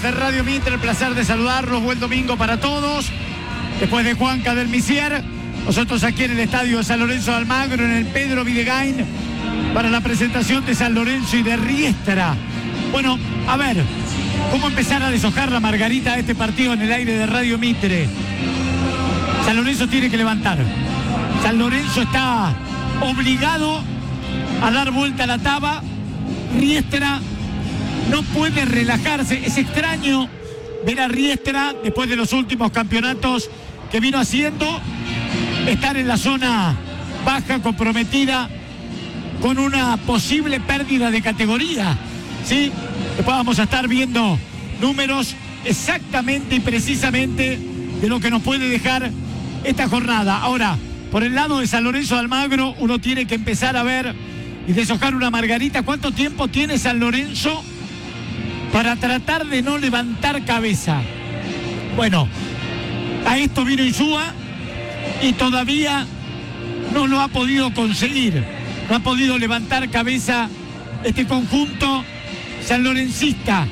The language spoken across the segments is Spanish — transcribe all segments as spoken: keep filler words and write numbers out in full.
de Radio Mitre, el placer de saludarlos. Buen domingo para todos. Después de Juanca del Misier, nosotros aquí en el estadio de San Lorenzo de Almagro, en el Pedro Videgain, para la presentación de San Lorenzo y de Riestra. Bueno, a ver, ¿cómo empezar a deshojar la margarita de este partido en el aire de Radio Mitre? San Lorenzo tiene que levantar. San Lorenzo está obligado a dar vuelta a la taba. Riestra no puede relajarse. Es extraño ver a Riestra, después de los últimos campeonatos que vino haciendo, estar en la zona baja, comprometida, con una posible pérdida de categoría. ¿Sí? Después vamos a estar viendo números exactamente y precisamente de lo que nos puede dejar esta jornada. Ahora, por el lado de San Lorenzo de Almagro, uno tiene que empezar a ver y deshojar una margarita. ¿Cuánto tiempo tiene San Lorenzo para tratar de no levantar cabeza? Bueno, a esto vino Insúa y todavía no lo ha podido conseguir. No ha podido levantar cabeza este conjunto sanlorencista.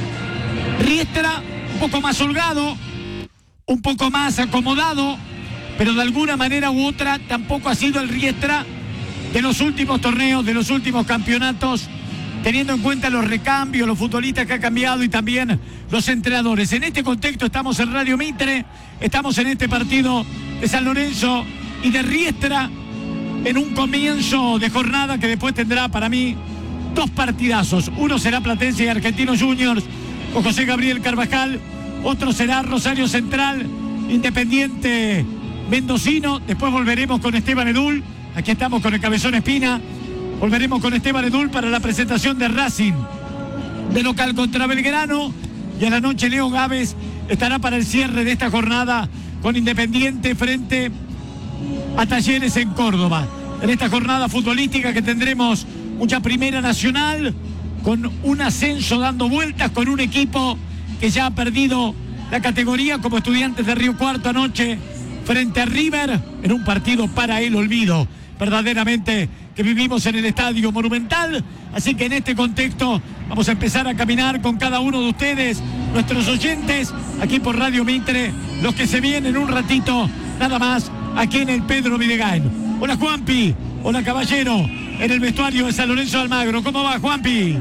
Riestra un poco más holgado, un poco más acomodado, pero de alguna manera u otra tampoco ha sido el Riestra de los últimos torneos, de los últimos campeonatos, teniendo en cuenta los recambios, los futbolistas que ha cambiado y también los entrenadores. En este contexto estamos en Radio Mitre, estamos en este partido de San Lorenzo y de Riestra, en un comienzo de jornada que después tendrá para mí dos partidazos. Uno será Platense y Argentinos Juniors con José Gabriel Carvajal, otro será Rosario Central, Independiente Mendocino. Después volveremos con Esteban Edul, aquí estamos con el Cabezón Espina, volveremos con Esteban Edul para la presentación de Racing de local contra Belgrano, y a la noche Leo Gávez estará para el cierre de esta jornada con Independiente frente a Talleres en Córdoba. En esta jornada futbolística que tendremos mucha Primera Nacional, con un ascenso dando vueltas, con un equipo que ya ha perdido la categoría, como Estudiantes de Río Cuarto anoche frente a River, en un partido para el olvido, verdaderamente, que vivimos en el Estadio Monumental. Así que en este contexto vamos a empezar a caminar con cada uno de ustedes, nuestros oyentes, aquí por Radio Mitre, los que se vienen un ratito, nada más, aquí en el Pedro Videgain. Hola Juanpi, hola caballero, en el vestuario de San Lorenzo de Almagro. ¿Cómo va, Juanpi?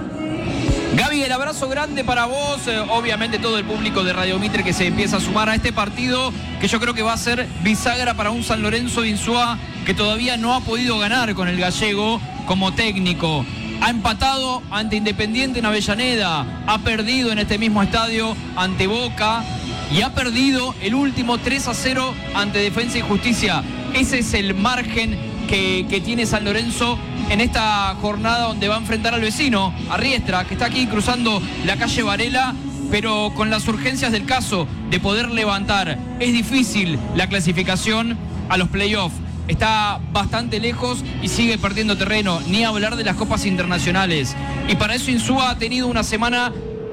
Gaby, el abrazo grande para vos, eh, obviamente todo el público de Radio Mitre que se empieza a sumar a este partido, que yo creo que va a ser bisagra para un San Lorenzo de Insúa que todavía no ha podido ganar con el gallego como técnico. Ha empatado ante Independiente en Avellaneda, ha perdido en este mismo estadio ante Boca y ha perdido el último tres a cero ante Defensa y Justicia. Ese es el margen que, que tiene San Lorenzo en esta jornada, donde va a enfrentar al vecino, a Riestra, que está aquí cruzando la calle Varela, pero con las urgencias del caso de poder levantar. Es difícil la clasificación a los playoffs. Está bastante lejos y sigue perdiendo terreno, ni hablar de las copas internacionales. Y para eso Insúa ha tenido una semana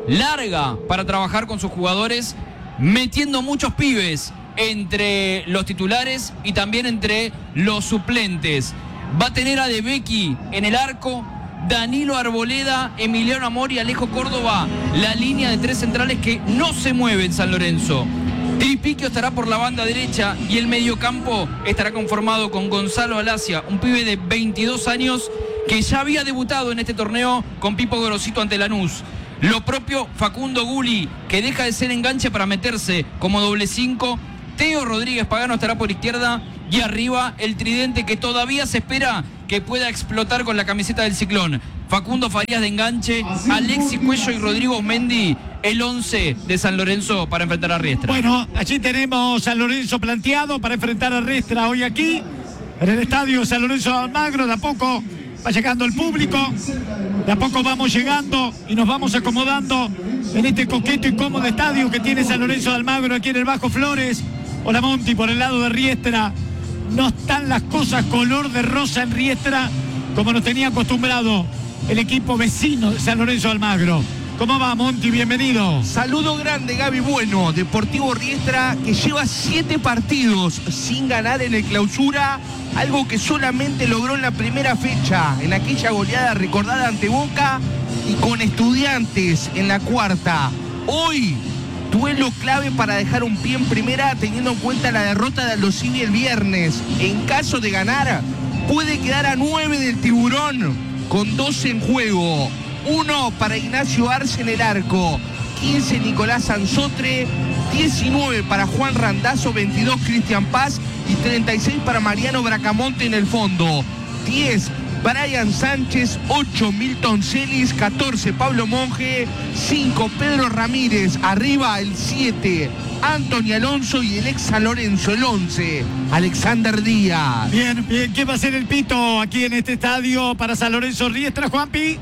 larga para trabajar con sus jugadores, metiendo muchos pibes entre los titulares y también entre los suplentes. Va a tener a De Becchi en el arco, Danilo Arboleda, Emiliano Amor y Alejo Córdoba, la línea de tres centrales que no se mueve en San Lorenzo. Tripiquio estará por la banda derecha y el mediocampo estará conformado con Gonzalo Alacia, un pibe de veintidós años que ya había debutado en este torneo con Pipo Gorosito ante Lanús. Lo propio Facundo Gulli, que deja de ser enganche para meterse como doble cinco. Teo Rodríguez Pagano estará por izquierda y arriba el tridente que todavía se espera que pueda explotar con la camiseta del Ciclón. Facundo Farías de enganche, Alexis Cuello y Rodrigo Mendy, el once de San Lorenzo para enfrentar a Riestra. Bueno, allí tenemos San Lorenzo planteado para enfrentar a Riestra hoy aquí, en el estadio San Lorenzo de Almagro. De a poco va llegando el público, de a poco vamos llegando y nos vamos acomodando en este coqueto y cómodo estadio que tiene San Lorenzo de Almagro aquí en el Bajo Flores. Hola Monti, por el lado de Riestra. No están las cosas color de rosa en Riestra como nos tenía acostumbrado el equipo vecino de San Lorenzo de Almagro. ¿Cómo va, Monti? Bienvenido. Saludo grande, Gaby. Bueno, Deportivo Riestra, que lleva siete partidos sin ganar en el Clausura, algo que solamente logró en la primera fecha, en aquella goleada recordada ante Boca, y con Estudiantes en la cuarta. Hoy, duelo clave para dejar un pie en primera teniendo en cuenta la derrota de Aldosivi el viernes. En caso de ganar, puede quedar a nueve del Tiburón con doce en juego. uno para Ignacio Arce en el arco, quince Nicolás Sansotre, diecinueve para Juan Randazzo, veintidós Cristian Paz y treinta y seis para Mariano Bracamonte en el fondo. diez Brian Sánchez, ocho Milton Celis, catorce Pablo Monge, cinco Pedro Ramírez, arriba el siete Anthony Alonso y el ex San Lorenzo, el once Alexander Díaz. Bien, bien, ¿qué va a ser el pito aquí en este estadio para San Lorenzo Riestra, Juanpi?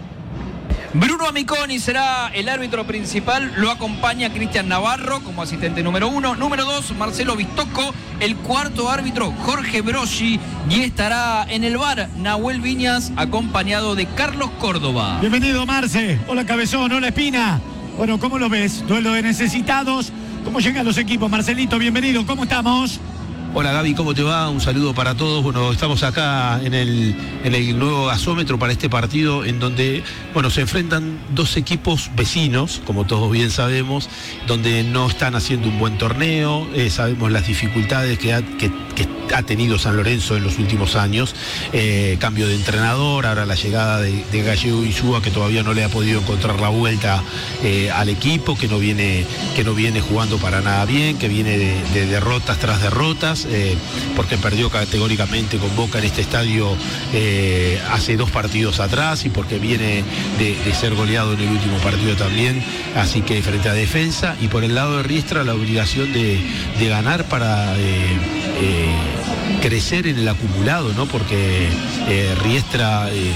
Bruno Amiconi será el árbitro principal, lo acompaña Cristian Navarro como asistente número uno, número dos Marcelo Vistoco, el cuarto árbitro Jorge Broschi y estará en el V A R Nahuel Viñas acompañado de Carlos Córdoba. Bienvenido, Marce. Hola, Cabezón, hola, Espina. Bueno, ¿cómo lo ves? Duelo de necesitados. ¿Cómo llegan los equipos? Marcelito, bienvenido. ¿Cómo estamos? Hola Gaby, ¿cómo te va? Un saludo para todos. Bueno, estamos acá en el, en el nuevo gasómetro para este partido en donde, bueno, se enfrentan dos equipos vecinos, como todos bien sabemos, donde no están haciendo un buen torneo. Eh, sabemos las dificultades que ha, que, que ha tenido San Lorenzo en los últimos años. Eh, cambio de entrenador, ahora la llegada de, de Gallego Insúa, que todavía no le ha podido encontrar la vuelta eh, al equipo, que no viene, que no viene jugando para nada bien, que viene de, de derrotas tras derrotas. Eh, porque perdió categóricamente con Boca en este estadio eh, hace dos partidos atrás y porque viene de, de ser goleado en el último partido también, así que frente a Defensa. Y por el lado de Riestra la obligación de, de ganar para eh, eh, crecer en el acumulado, ¿no? Porque eh, Riestra eh,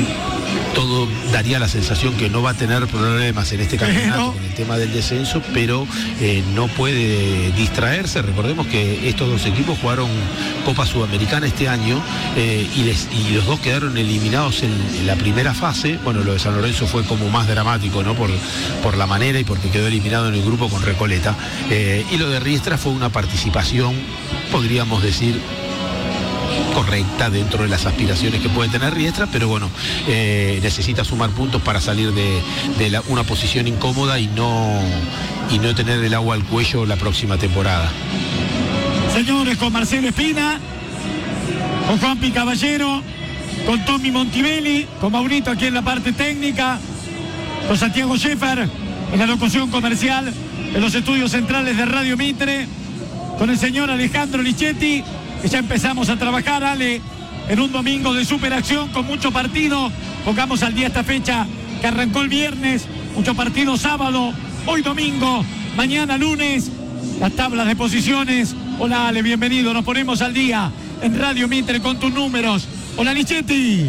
todo daría la sensación que no va a tener problemas en este campeonato con el tema del descenso, pero eh, no puede distraerse. Recordemos que estos dos equipos jugaron Copa Sudamericana este año eh, y, les, y los dos quedaron eliminados en, en la primera fase. Bueno, lo de San Lorenzo fue como más dramático, ¿no? Por, por la manera y porque quedó eliminado en el grupo con Recoleta. Eh, y lo de Riestra fue una participación, podríamos decir, correcta dentro de las aspiraciones que puede tener Riestra, pero bueno, eh, necesita sumar puntos para salir de, de la, una posición incómoda y no, y no tener el agua al cuello la próxima temporada. Señores, con Marcelo Espina, con Juanpi Caballero, con Tommy Montivelli, con Maurito aquí en la parte técnica, con Santiago Scheffer en la locución comercial en los estudios centrales de Radio Mitre, con el señor Alejandro Lichetti, que ya empezamos a trabajar, Ale, en un domingo de superacción con mucho partido. Pongamos al día esta fecha que arrancó el viernes, mucho partido sábado, hoy domingo, mañana lunes, las tablas de posiciones. Hola Ale, bienvenido, nos ponemos al día en Radio Mitre con tus números. Hola Lichetti.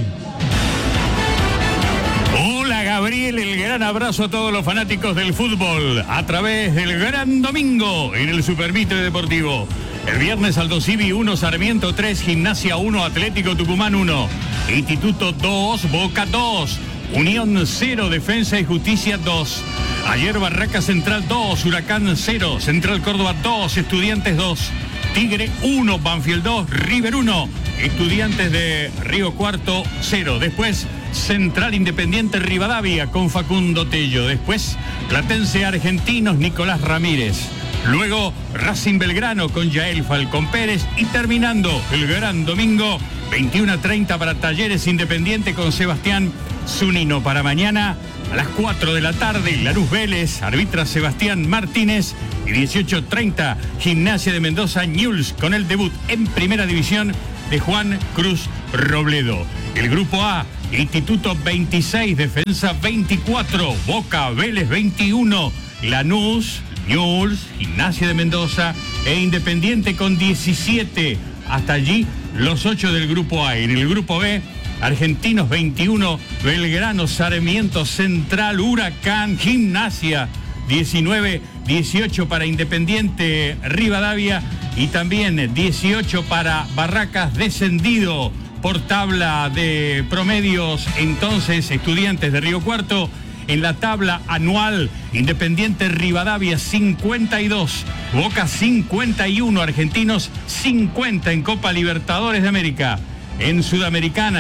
Hola Gabriel, el gran abrazo a todos los fanáticos del fútbol a través del Gran Domingo en el Super Mitre Deportivo. El viernes Aldosivi uno, Sarmiento tres, Gimnasia uno, Atlético Tucumán uno, Instituto dos, Boca dos, Unión cero, Defensa y Justicia dos. Ayer Barraca Central dos, Huracán cero, Central Córdoba dos, Estudiantes dos, Tigre uno, Banfield dos, River uno, Estudiantes de Río Cuarto cero. Después Central Independiente Rivadavia con Facundo Tello. Después Platense Argentinos, Nicolás Ramírez. Luego Racing Belgrano con Yael Falcón Pérez. Y terminando el Gran Domingo, veintiuno a treinta para Talleres Independiente con Sebastián Zunino. Para mañana a las cuatro de la tarde, Lanús Vélez, arbitra Sebastián Martínez. Y dieciocho treinta, Gimnasia de Mendoza Newell's con el debut en Primera División de Juan Cruz Robledo. El Grupo A, Instituto veintiséis, Defensa veinticuatro, Boca Vélez veintiuno, Lanús, Newell's, Gimnasia de Mendoza e Independiente con diecisiete. Hasta allí los ocho del Grupo A. En el Grupo B, Argentinos veintiuno, Belgrano, Sarmiento, Central, Huracán, Gimnasia diecinueve, dieciocho para Independiente Rivadavia y también dieciocho para Barracas, descendido por tabla de promedios. Entonces, Estudiantes de Río Cuarto. En la tabla anual, Independiente Rivadavia cincuenta y dos, Boca cincuenta y uno, Argentinos cincuenta en Copa Libertadores de América. En Sudamericana,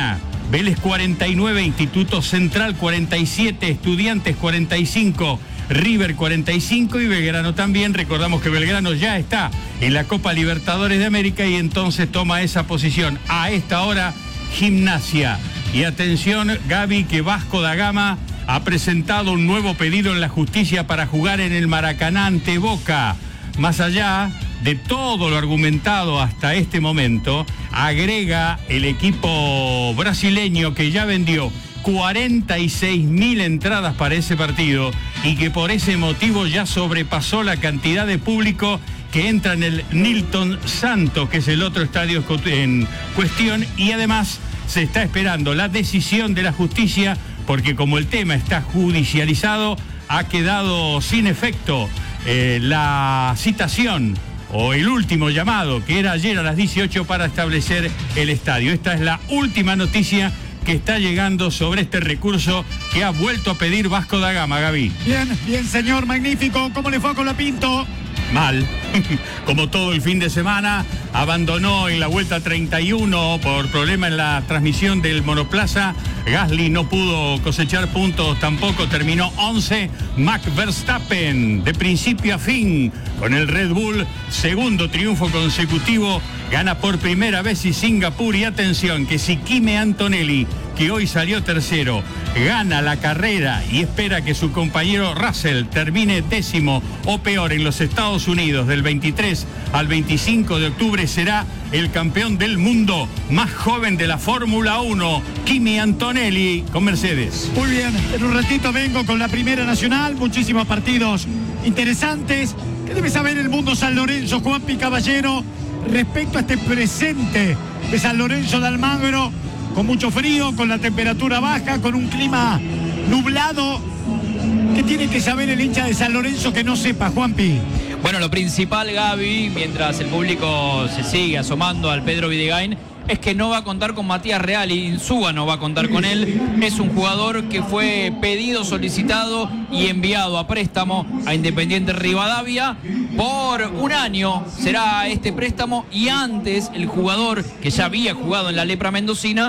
Vélez cuarenta y nueve, Instituto Central cuarenta y siete, Estudiantes cuarenta y cinco, River cuarenta y cinco y Belgrano también. Recordamos que Belgrano ya está en la Copa Libertadores de América y entonces toma esa posición. A esta hora, Gimnasia. Y atención, Gaby, que Vasco da Gama ha presentado un nuevo pedido en la justicia para jugar en el Maracaná ante Boca. Más allá de todo lo argumentado hasta este momento, agrega el equipo brasileño que ya vendió cuarenta y seis mil entradas para ese partido y que por ese motivo ya sobrepasó la cantidad de público que entra en el Nilton Santos, que es el otro estadio en cuestión, y además se está esperando la decisión de la justicia porque como el tema está judicializado, ha quedado sin efecto eh, la citación o el último llamado, que era ayer a las dieciocho para establecer el estadio. Esta es la última noticia que está llegando sobre este recurso que ha vuelto a pedir Vasco da Gama, Gaby. Bien, bien, señor, magnífico. ¿Cómo le fue a Colapinto? Mal, como todo el fin de semana, abandonó en la vuelta treinta y uno por problema en la transmisión del monoplaza. Gasly no pudo cosechar puntos tampoco, terminó once. Max Verstappen, de principio a fin, con el Red Bull, segundo triunfo consecutivo, gana por primera vez y Singapur. Y atención, que si Kimi Antonelli, que hoy salió tercero, gana la carrera y espera que su compañero Russell termine décimo o peor en los Estados Unidos del veintitrés al veinticinco de octubre, será el campeón del mundo más joven de la Fórmula uno, Kimi Antonelli, con Mercedes. Muy bien, en un ratito vengo con la Primera Nacional, muchísimos partidos interesantes. ¿Qué debe saber el mundo San Lorenzo, Juanpi Caballero, respecto a este presente de San Lorenzo de Almagro? Con mucho frío, con la temperatura baja, con un clima nublado. ¿Qué tiene que saber el hincha de San Lorenzo que no sepa, Juanpi? Bueno, lo principal, Gaby, mientras el público se sigue asomando al Pedro Videgain, es que no va a contar con Matías Reali. Insúa no va a contar con él. Es un jugador que fue pedido, solicitado y enviado a préstamo a Independiente Rivadavia por un año. Será este préstamo, y antes el jugador, que ya había jugado en la Lepra Mendocina,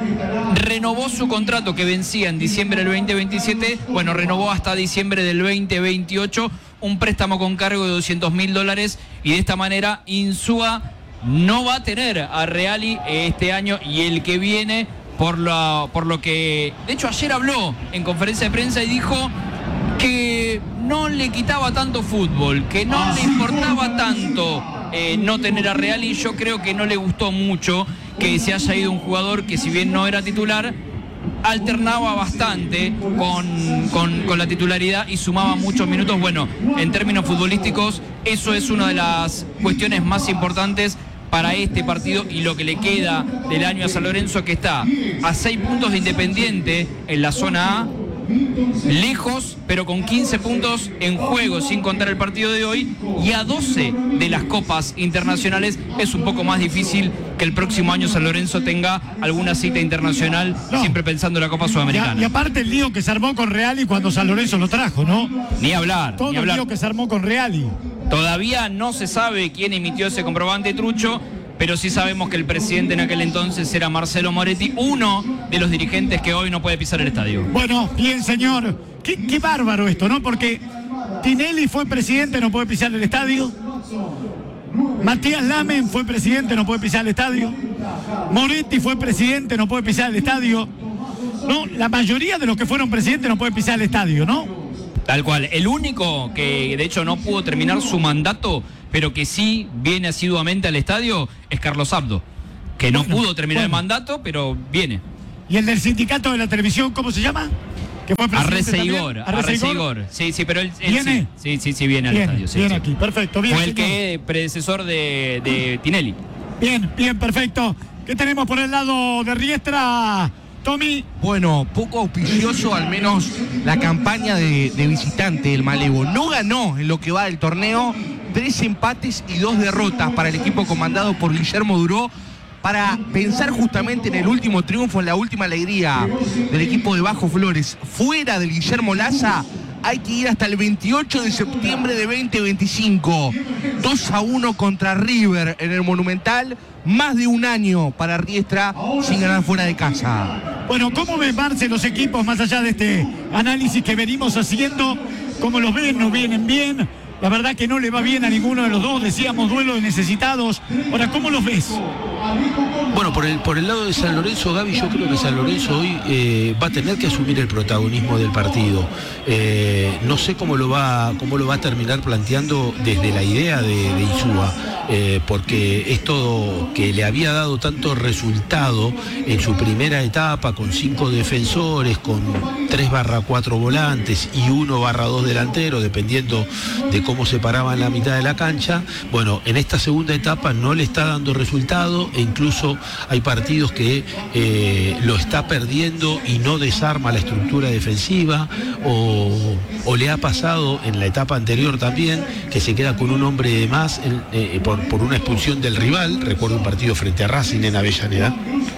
renovó su contrato que vencía en diciembre del veinte veintisiete. Bueno, renovó hasta diciembre del veinte veintiocho, un préstamo con cargo de doscientos mil dólares, y de esta manera Insúa no va a tener a Reali este año y el que viene, por lo, por lo que, de hecho, ayer habló en conferencia de prensa y dijo que no le quitaba tanto fútbol, que no le importaba tanto eh, no tener a Reali. Yo creo que no le gustó mucho que se haya ido un jugador que, si bien no era titular, alternaba bastante con, con, con la titularidad y sumaba muchos minutos. Bueno, en términos futbolísticos, eso es una de las cuestiones más importantes para este partido y lo que le queda del año a San Lorenzo, que está a seis puntos de Independiente en la zona A, lejos, pero con quince puntos en juego, sin contar el partido de hoy, y a doce de las copas internacionales. Es un poco más difícil que el próximo año San Lorenzo tenga alguna cita internacional, no, siempre pensando en la Copa Sudamericana. Y, y aparte el lío que se armó con Reali cuando San Lorenzo lo trajo, ¿no? Ni hablar. Todo ni el hablar. lío que se armó con Reali. Todavía no se sabe quién emitió ese comprobante trucho, pero sí sabemos que el presidente en aquel entonces era Marcelo Moretti, uno de los dirigentes que hoy no puede pisar el estadio. Bueno, bien, señor. Qué, qué bárbaro esto, ¿no? Porque Tinelli fue presidente, no puede pisar el estadio. Matías Lamen fue presidente, no puede pisar el estadio. Moretti fue presidente, no puede pisar el estadio. No, la mayoría de los que fueron presidentes no pueden pisar el estadio, ¿no? Tal cual. El único que de hecho no pudo terminar su mandato, pero que sí viene asiduamente al estadio, es Carlos Abdo, que no bueno, pudo terminar bueno. el mandato, pero viene. ¿Y el del sindicato de la televisión, cómo se llama? Que fue Arreceigor, Arreceigor. Sí, sí, pero él, él ¿Viene? Sí, sí, sí, sí, viene bien, al estadio. Sí, viene sí. aquí, perfecto. Bien, fue el señor. que predecesor de, de Tinelli. Bien, bien, perfecto. ¿Qué tenemos por el lado de Riestra, Tommy? Bueno, poco auspicioso, al menos la campaña de, de visitante del Malevo. No ganó en lo que va del torneo, tres empates y dos derrotas para el equipo comandado por Guillermo Duró, para pensar justamente en el último triunfo, en la última alegría del equipo de Bajo Flores. Fuera del Guillermo Laza hay que ir hasta el veintiocho de septiembre de veinte veinticinco. dos a uno contra River en el Monumental. Más de un año para Riestra sin ganar fuera de casa. Bueno, ¿cómo ven, Marce, los equipos más allá de este análisis que venimos haciendo? ¿Cómo los ven? ¿Nos vienen bien? La verdad que no le va bien a ninguno de los dos. Decíamos duelo de necesitados. Ahora, ¿cómo los ves? Bueno, por el, por el lado de San Lorenzo, Gaby, yo creo que San Lorenzo hoy eh, va a tener que asumir el protagonismo del partido. Eh, no sé cómo lo va, cómo lo va a terminar planteando desde la idea de, de Insúa, eh, porque esto que le había dado tanto resultado en su primera etapa, con cinco defensores, con tres barra cuatro volantes y uno barra dos delanteros, dependiendo de cómo se paraba en la mitad de la cancha, bueno, en esta segunda etapa no le está dando resultado, e incluso hay partidos que eh, lo está perdiendo y no desarma la estructura defensiva, o, o le ha pasado en la etapa anterior también, que se queda con un hombre de más en, eh, por, por una expulsión del rival. Recuerdo un partido frente a Racing en Avellaneda,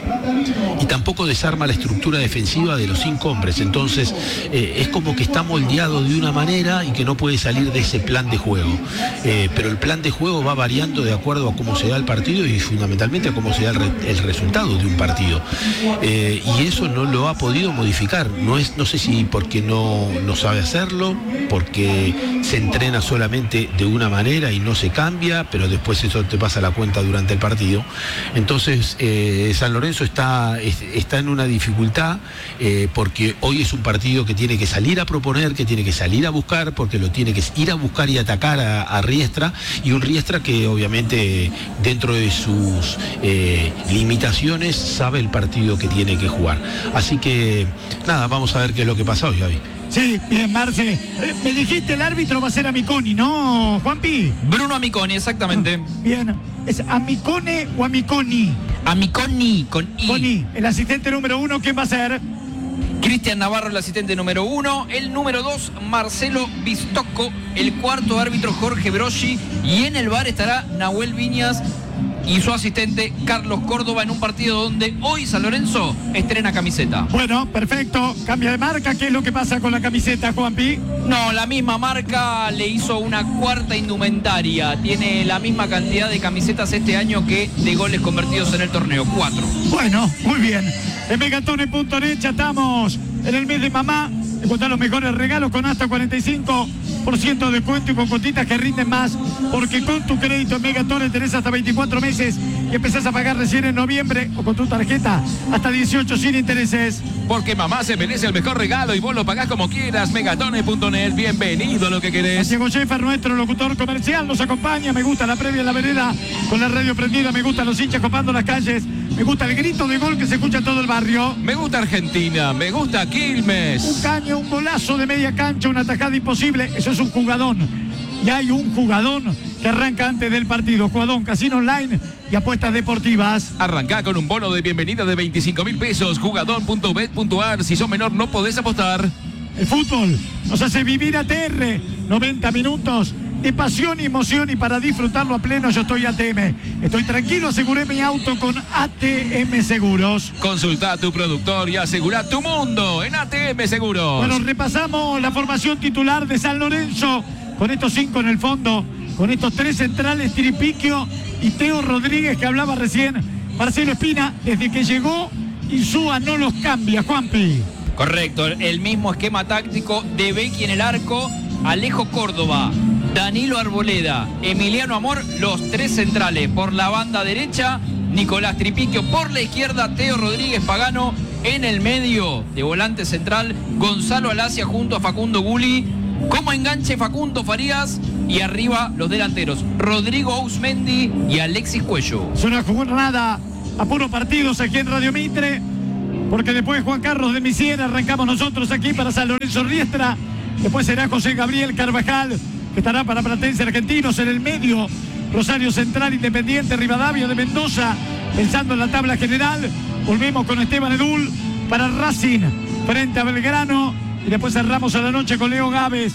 y tampoco desarma la estructura defensiva de los cinco hombres. Entonces eh, es como que está moldeado de una manera y que no puede salir de ese plan de juego, eh, pero el plan de juego va variando de acuerdo a cómo se da el partido y fundamentalmente a cómo se da el, re el resultado de un partido, eh, y eso no lo ha podido modificar. No es, no sé si porque no, no sabe hacerlo, porque se entrena solamente de una manera y no se cambia, pero después eso te pasa la cuenta durante el partido. Entonces eh, San Lorenzo está, está en una dificultad, eh, porque hoy es un partido que tiene que salir a proponer, que tiene que salir a buscar, porque lo tiene que ir a buscar y atacar a, a Riestra, y un Riestra que obviamente dentro de sus eh, limitaciones sabe el partido que tiene que jugar. Así que nada, vamos a ver qué es lo que pasa hoy, Javi. Sí, bien, Marce. Eh, me dijiste el árbitro va a ser Amiconi, ¿no, Juanpi? Bruno Amiconi, exactamente. Bien. ¿Es Amicone o Amiconi? Amiconi, con I. Con I. El asistente número uno, ¿quién va a ser? Cristian Navarro, el asistente número uno. El número dos, Marcelo Bistocco. El cuarto árbitro, Jorge Broschi. Y en el bar estará Nahuel Viñas y su asistente Carlos Córdoba, en un partido donde hoy San Lorenzo estrena camiseta. Bueno, perfecto. Cambia de marca. ¿Qué es lo que pasa con la camiseta, Juanpi? No, la misma marca le hizo una cuarta indumentaria. Tiene la misma cantidad de camisetas este año que de goles convertidos en el torneo. Cuatro. Bueno, muy bien. En megatone punto net ya estamos en el mes de mamá. Encontrar los mejores regalos con hasta cuarenta y cinco por ciento de descuento y con cuotitas que rinden más, porque con tu crédito en Megatone tenés hasta veinticuatro meses y empezás a pagar recién en noviembre, o con tu tarjeta hasta dieciocho sin intereses. Porque mamá se merece el mejor regalo y vos lo pagás como quieras. Megatone punto net, bienvenido a lo que querés. Diego Schäfer, nuestro locutor comercial, nos acompaña. Me gusta la previa en la vereda con la radio prendida, me gustan los hinchas copando las calles, me gusta el grito de gol que se escucha en todo el barrio. Me gusta Argentina, me gusta Quilmes. Un caño, un golazo de media cancha, una tajada imposible, eso es un jugadón. Y hay un jugadón que arranca antes del partido. Jugadón, casino online y apuestas deportivas. Arrancá con un bono de bienvenida de veinticinco mil pesos. Jugadón punto bet punto ar. Si sos menor no podés apostar. El fútbol nos hace vivir A T R. noventa minutos de pasión y emoción, y para disfrutarlo a pleno yo estoy A T M. Estoy tranquilo, aseguré mi auto con A T M Seguros. Consulta a tu productor y asegura tu mundo en A T M Seguros. Bueno, repasamos la formación titular de San Lorenzo con estos cinco en el fondo, con estos tres centrales, Tiripiquio y Teo Rodríguez, que hablaba recién Marcelo Espina. Desde que llegó Insúa no los cambia, Juanpi. Correcto, el mismo esquema táctico de Becchi en el arco, Alejo Córdoba, Danilo Arboleda, Emiliano Amor, los tres centrales. Por la banda derecha, Nicolás Tripiquio. Por la izquierda, Teo Rodríguez Pagano. En el medio, de volante central, Gonzalo Alacia junto a Facundo Gulli. Como enganche, Facundo Farías. Y arriba, los delanteros, Rodrigo Ausmendi y Alexis Cuello. Es una jornada a puros partidos aquí en Radio Mitre, porque después Juan Carlos de Misier arrancamos nosotros aquí para San Lorenzo Riestra. Después será José Gabriel Carvajal, que estará para Platense Argentinos. En el medio, Rosario Central, Independiente Rivadavia de Mendoza, pensando en la tabla general. Volvemos con Esteban Edul para Racing frente a Belgrano, y después cerramos a la noche con Leo Gávez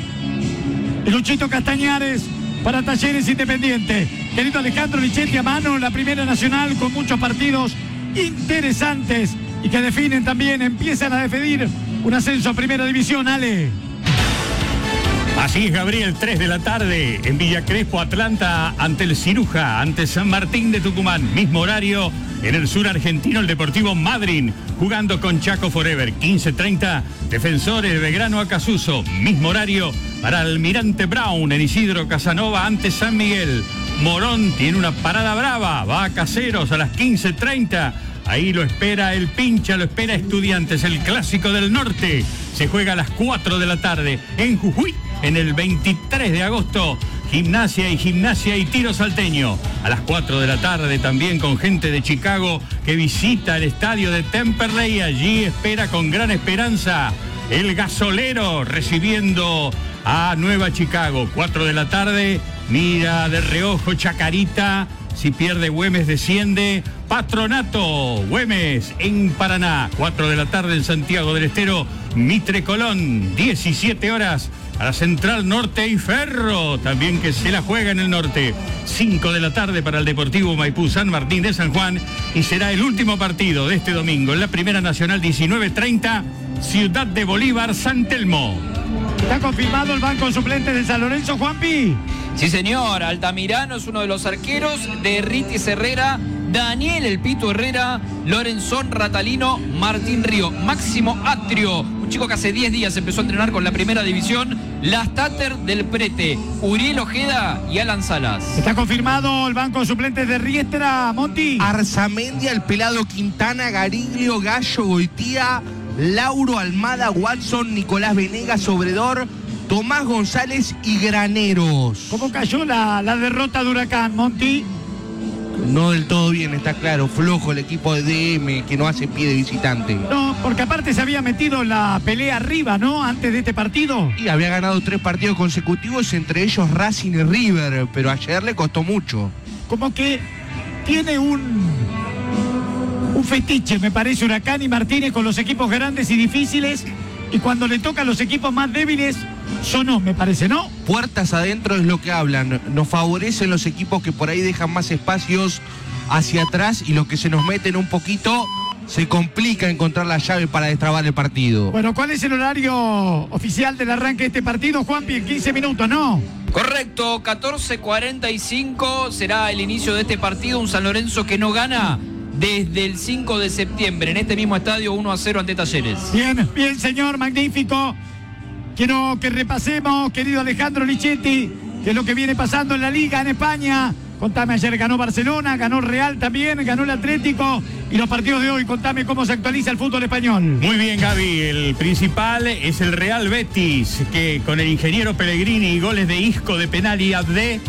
y Luchito Castañares para Talleres Independiente. Querido Alejandro Lichetti, a mano en la Primera Nacional, con muchos partidos interesantes y que definen también, empiezan a definir un ascenso a Primera División. Ale. Así es, Gabriel, tres de la tarde en Villa Crespo, Atlanta, ante el Ciruja, ante San Martín de Tucumán. Mismo horario en el sur argentino, el Deportivo Madryn, jugando con Chaco Forever. quince treinta, Defensores de Belgrano Acasuso. Mismo horario para Almirante Brown en Isidro Casanova ante San Miguel. Morón tiene una parada brava, va a Caseros a las quince treinta. Ahí lo espera el Pincha, lo espera Estudiantes, el Clásico del Norte. Se juega a las cuatro de la tarde en Jujuy, en el veintitrés de agosto. Gimnasia y Gimnasia y Tiro Salteño. A las cuatro de la tarde también con gente de Chicago que visita el estadio de Temperley. Allí espera con gran esperanza el Gasolero recibiendo a Nueva Chicago. cuatro de la tarde, mira de reojo Chacarita. Si pierde Güemes desciende. Patronato, Güemes en Paraná. cuatro de la tarde en Santiago del Estero, Mitre Colón. diecisiete horas a la Central Norte y Ferro, también que se la juega en el norte. cinco de la tarde para el Deportivo Maipú San Martín de San Juan. Y será el último partido de este domingo en la Primera Nacional, diecinueve treinta, Ciudad de Bolívar, San Telmo. ¿Está confirmado el banco suplente de San Lorenzo, Juanpi? Sí, señor. Altamirano es uno de los arqueros, de Ritis Herrera, Daniel El Pito Herrera, Lorenzón Ratalino, Martín Río, Máximo Atrio, un chico que hace diez días empezó a entrenar con la primera división, Lastater del Prete, Uriel Ojeda y Alan Salas. ¿Está confirmado el banco suplente de Riestra, Monti? Arzamendia, el Pelado Quintana, Gariglio, Gallo, Goitía, Lauro Almada, Watson, Nicolás Venegas, Obredor, Tomás González y Graneros. ¿Cómo cayó la, la derrota de Huracán, Monti? No del todo bien, está claro. Flojo el equipo de D M que no hace pie de visitante. No, porque aparte se había metido en la pelea arriba, ¿no? Antes de este partido. Y había ganado tres partidos consecutivos, entre ellos Racing y River, pero ayer le costó mucho. Como que tiene un... un fetiche, me parece, Huracán y Martínez con los equipos grandes y difíciles. Y cuando le tocan los equipos más débiles, sonó, me parece, ¿no? Puertas adentro es lo que hablan. Nos favorecen los equipos que por ahí dejan más espacios hacia atrás y los que se nos meten un poquito, se complica encontrar la llave para destrabar el partido. Bueno, ¿cuál es el horario oficial del arranque de este partido, Juanpi? En quince minutos, ¿no? Correcto, catorce cuarenta y cinco será el inicio de este partido. Un San Lorenzo que no gana desde el cinco de septiembre en este mismo estadio, uno a cero ante Talleres. Bien, bien, señor, magnífico. Quiero que repasemos, querido Alejandro Lichetti, qué es lo que viene pasando en la Liga en España. Contame, ayer ganó Barcelona, ganó Real también, ganó el Atlético. Y los partidos de hoy, contame cómo se actualiza el fútbol español. Muy bien, Gaby. El principal es el Real Betis, que con el ingeniero Pellegrini y goles de Isco de penal y Abde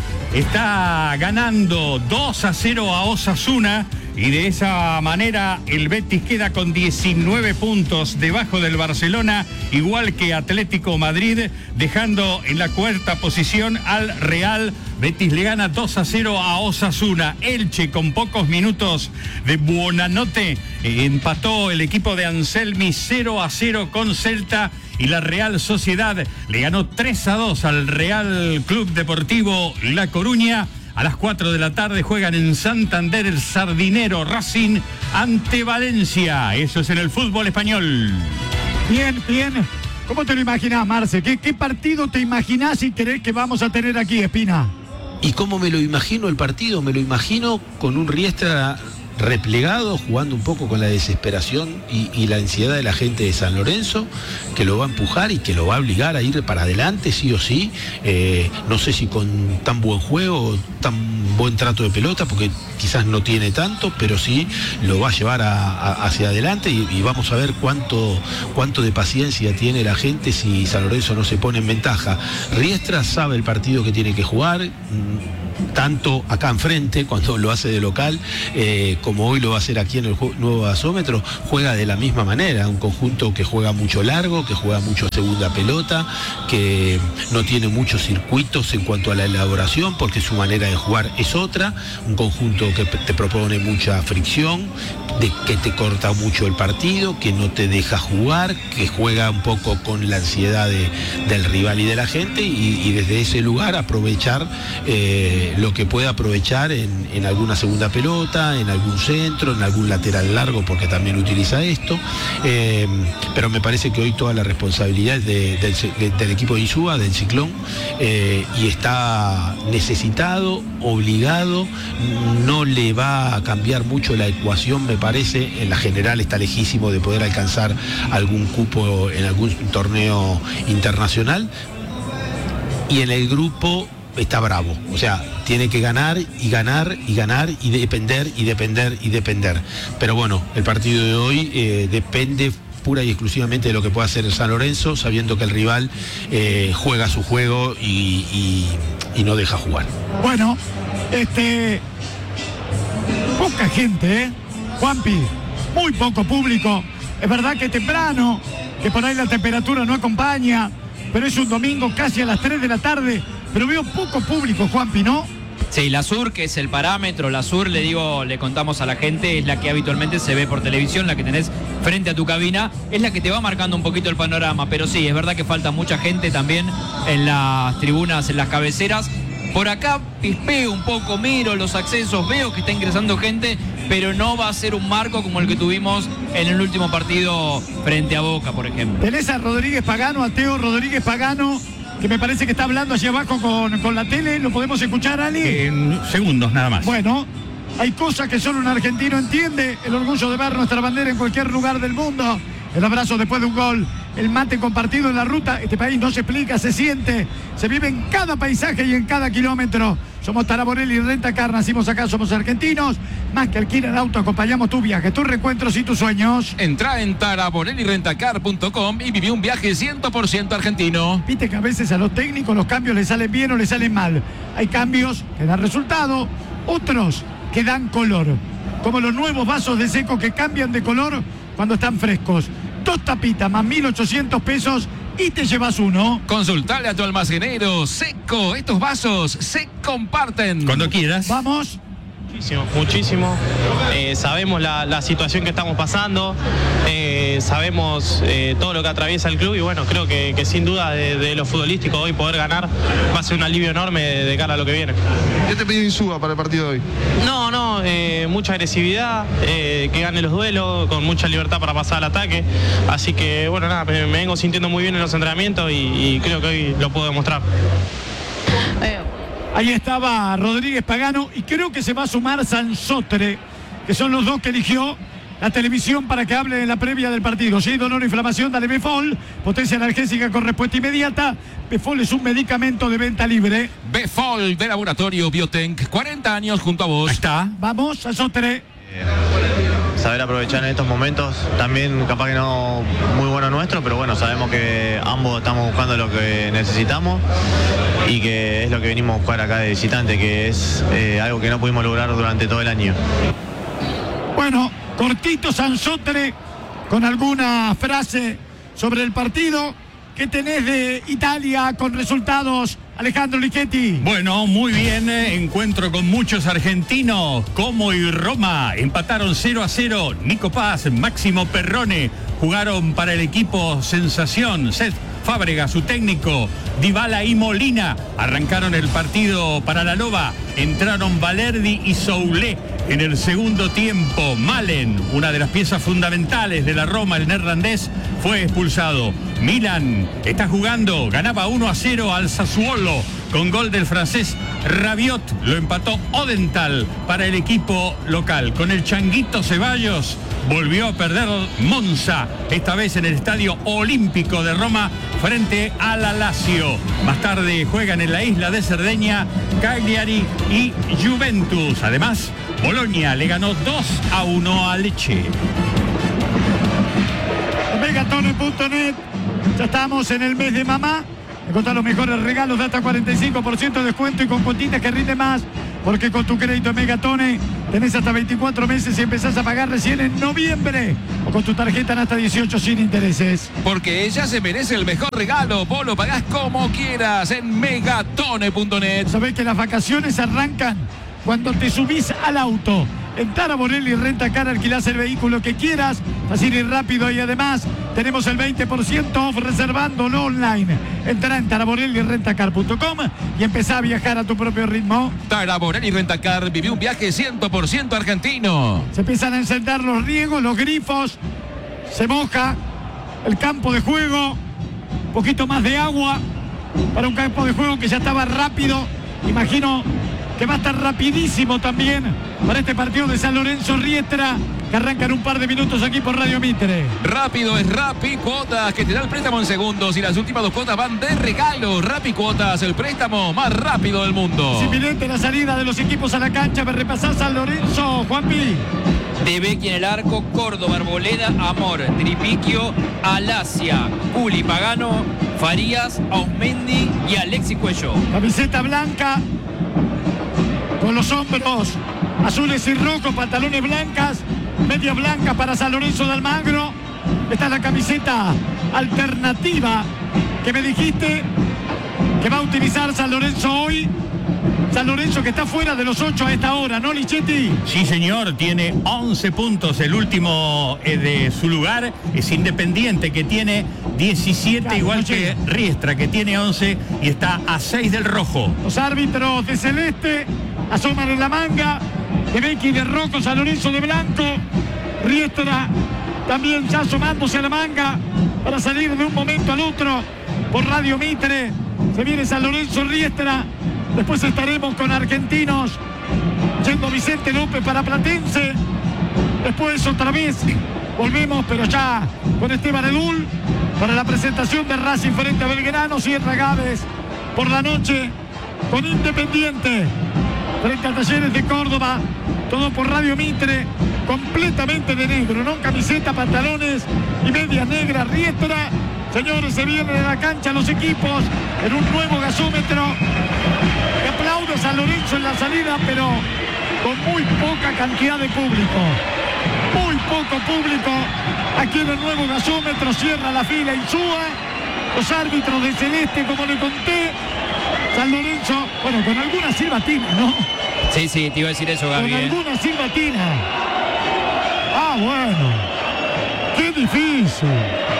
está ganando dos a cero a Osasuna. Y de esa manera el Betis queda con diecinueve puntos debajo del Barcelona, igual que Atlético Madrid, dejando en la cuarta posición al Real. Betis le gana dos a cero a Osasuna. Elche, con pocos minutos de Buonanotte, empató el equipo de Anselmi cero a cero con Celta. Y la Real Sociedad le ganó tres a dos al Real Club Deportivo La Coruña. A las cuatro de la tarde juegan en Santander el Sardinero Racing ante Valencia. Eso es en el fútbol español. Bien, bien. ¿Cómo te lo imaginás, Marce? ¿Qué, qué partido te imaginás y crees que vamos a tener aquí, Espina? ¿Y cómo me lo imagino el partido? Me lo imagino con un Riestra replegado, jugando un poco con la desesperación y, y la ansiedad de la gente de San Lorenzo, que lo va a empujar y que lo va a obligar a ir para adelante sí o sí. Eh, no sé si con tan buen juego, tan buen trato de pelota, porque quizás no tiene tanto, pero sí lo va a llevar a, a, hacia adelante y, y vamos a ver cuánto, cuánto de paciencia tiene la gente si San Lorenzo no se pone en ventaja. Riestra sabe el partido que tiene que jugar, tanto acá enfrente cuando lo hace de local, eh, como hoy lo va a hacer aquí en el nuevo gasómetro. Juega de la misma manera, un conjunto que juega mucho largo, que juega mucho segunda pelota, que no tiene muchos circuitos en cuanto a la elaboración, porque su manera de jugar es otra, un conjunto que te propone mucha fricción, de que te corta mucho el partido, que no te deja jugar, que juega un poco con la ansiedad de, del rival y de la gente, y, y desde ese lugar aprovechar eh, lo que pueda aprovechar en, en alguna segunda pelota, en algún centro, en algún lateral largo, porque también utiliza esto. Eh, pero me parece que hoy toda la responsabilidad es de, del, del equipo de Insúa, del Ciclón, eh, y está necesitado, obligado, no le va a cambiar mucho la ecuación, me parece. En la general está lejísimo de poder alcanzar algún cupo en algún torneo internacional, y en el grupo está bravo, o sea, tiene que ganar y ganar y ganar y depender y depender y depender. Pero bueno, el partido de hoy eh, depende pura y exclusivamente de lo que pueda hacer el San Lorenzo, sabiendo que el rival eh, juega su juego y, y, y no deja jugar. Bueno, este poca gente, ¿eh? Juanpi, muy poco público. Es verdad que es temprano, que por ahí la temperatura no acompaña, pero es un domingo casi a las tres de la tarde, pero veo poco público, Juanpi, ¿no? Sí, la Sur, que es el parámetro, la Sur, le digo, le contamos a la gente, es la que habitualmente se ve por televisión, la que tenés frente a tu cabina, es la que te va marcando un poquito el panorama, pero sí, es verdad que falta mucha gente también en las tribunas, en las cabeceras. Por acá pispeo un poco, miro los accesos, veo que está ingresando gente, pero no va a ser un marco como el que tuvimos en el último partido frente a Boca, por ejemplo. Tenés a Rodríguez Pagano, a Teo Rodríguez Pagano, que me parece que está hablando allí abajo con, con la tele. ¿Lo podemos escuchar, Ali? En segundos nada más. Bueno, hay cosas que solo un argentino entiende. El orgullo de ver nuestra bandera en cualquier lugar del mundo. El abrazo después de un gol. El mate compartido en la ruta. Este país no se explica, se siente. Se vive en cada paisaje y en cada kilómetro. Somos Taraborelli y Rentacar, nacimos acá, somos argentinos. Más que alquilar auto, acompañamos tu viaje, tus reencuentros y tus sueños. Entra en taraborelli rentacar punto com y viví un viaje cien por ciento argentino. Viste que a veces a los técnicos los cambios les salen bien o les salen mal. Hay cambios que dan resultado, otros que dan color. Como los nuevos vasos de Seco que cambian de color cuando están frescos. Dos tapitas más mil ochocientos pesos y te llevas uno. Consultale a tu almacenero. Seco, estos vasos se comparten. Cuando quieras. Vamos. Muchísimo, muchísimo. Eh, sabemos la, la situación que estamos pasando, eh, sabemos eh, todo lo que atraviesa el club y bueno, creo que, que sin duda de, de lo futbolístico hoy poder ganar va a ser un alivio enorme de, de cara a lo que viene. ¿Qué te pidió Insúa para el partido de hoy? No, no, eh, mucha agresividad, eh, que gane los duelos, con mucha libertad para pasar al ataque, así que bueno, nada, me, me vengo sintiendo muy bien en los entrenamientos y, y creo que hoy lo puedo demostrar. Eh. Ahí estaba Rodríguez Pagano y creo que se va a sumar Sansotre, que son los dos que eligió la televisión para que hable en la previa del partido. Sí, dolor, inflamación, dale Befol, potencia analgésica con respuesta inmediata. Befol es un medicamento de venta libre. Befol de Laboratorio Biotenc, cuarenta años junto a vos. Ahí está. Vamos, Sansotre. Saber aprovechar en estos momentos, también capaz que no muy bueno nuestro, pero bueno, sabemos que ambos estamos buscando lo que necesitamos y que es lo que venimos a buscar acá de visitante, que es eh, algo que no pudimos lograr durante todo el año. Bueno, cortito Sansotre, con alguna frase sobre el partido. ¿Qué tenés de Italia con resultados, Alejandro Lichetti? Bueno, muy bien, eh, encuentro con muchos argentinos. Como y Roma empataron cero a cero. Nico Paz, Máximo Perrone jugaron para el equipo Sensación. Cesc Fábregas, su técnico, Dybala y Molina arrancaron el partido para la Loba. Entraron Valerdi y Soulé en el segundo tiempo. Malen, una de las piezas fundamentales de la Roma, el neerlandés, fue expulsado. Milan está jugando, ganaba uno a cero al Sassuolo con gol del francés Rabiot. Lo empató Odental para el equipo local. Con el Changuito Ceballos volvió a perder Monza, esta vez en el Estadio Olímpico de Roma frente a la Lazio. Más tarde juegan en la isla de Cerdeña Cagliari y Juventus. Además, Bolonia le ganó dos a uno a Lecce. Megatone punto net. Ya estamos en el mes de mamá. Encontrar los mejores regalos de hasta cuarenta y cinco por ciento de descuento y con cuotitas que rinde más. Porque con tu crédito en Megatone tenés hasta veinticuatro meses y empezás a pagar recién en noviembre. O con tu tarjeta en hasta dieciocho sin intereses. Porque ella se merece el mejor regalo. Vos lo pagás como quieras en megatone punto net. Sabés que las vacaciones arrancan cuando te subís al auto. En Tara Bonelli Rentacar alquilás el vehículo que quieras, fácil y rápido, y además tenemos el veinte por ciento off reservándolo online. Entrá en tara bonelli rentacar punto com y empezá a viajar a tu propio ritmo. Tara Bonelli Rentacar, viví un viaje cien por ciento argentino. Se empiezan a encender los riegos, los grifos, se moja el campo de juego, un poquito más de agua para un campo de juego que ya estaba rápido. Imagino que va a estar rapidísimo también para este partido de San Lorenzo Riestra, que arranca en un par de minutos aquí por Radio Mitre. Rápido es Rappi Cuotas, que te da el préstamo en segundos y las últimas dos cuotas van de regalo. Rappi Cuotas, el préstamo más rápido del mundo. Es inminente la salida de los equipos a la cancha. Me repasás San Lorenzo, Juanpi. De Becchi en el arco, Córdoba, Arboleda, Amor, Tripiquio, Alasia, Culi, Pagano, Farías, Ausmendi y Alexis Cuello. Camiseta blanca, con los hombros azules y rojos, pantalones blancas, medias blancas para San Lorenzo de Almagro. Esta es la camiseta alternativa que me dijiste que va a utilizar San Lorenzo hoy. San Lorenzo que está fuera de los ocho a esta hora, ¿no, Lichetti? Sí, señor, tiene once puntos. El último eh, de su lugar es Independiente, que tiene diecisiete, claro, igual no que Riestra, que tiene once y está a seis del rojo. Los árbitros de celeste asoman en la manga, de Becchi de rojo, San Lorenzo de blanco, Riestra también ya asomándose a la manga para salir de un momento al otro por Radio Mitre. Se viene San Lorenzo Riestra. Después estaremos con Argentinos, yendo Vicente López para Platense. Después otra vez volvemos, pero ya con Esteban Edul, para la presentación de Racing frente a Belgrano. Sierra Gávez por la noche con Independiente frente a Talleres de Córdoba. Todo por Radio Mitre, completamente de negro, ¿no? Camiseta, pantalones y medias negras. Riestra, señores, se vienen a la cancha los equipos en un nuevo gasómetro. Que aplaude a San Lorenzo en la salida, pero con muy poca cantidad de público. Muy poco público. Aquí en el nuevo gasómetro cierra la fila Insúa. Los árbitros de celeste, como le conté. San Lorenzo, bueno, con alguna silbatina, ¿no? Sí, sí, te iba a decir eso, Gaby. Con alguna silbatina. Ah, bueno. Qué difícil.